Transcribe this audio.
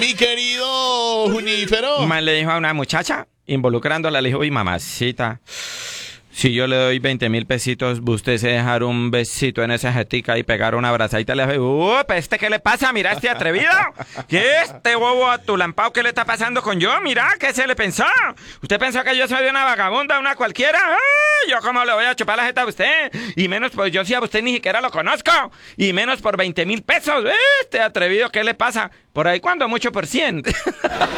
Mi querido Junífero. Un man le dijo a una muchacha, involucrándola, le dijo, uy, mamacita, si yo le doy 20,000 pesitos, usted se dejar un besito en esa jetica y pegar una abrazadita, le dijo, ¿este qué le pasa? Mira, este atrevido. ¿Qué este bobo atulampao? ¿Qué le está pasando con yo? Mira, ¿qué se le pensó? ¿Usted pensó que yo soy una vagabunda, una cualquiera? ¡Ay! ¿Yo cómo le voy a chupar la jeta a usted? Y menos pues yo sí a usted ni siquiera lo conozco. Y menos por 20,000 pesos. Este atrevido, ¿qué le pasa? Por ahí cuando mucho por 100.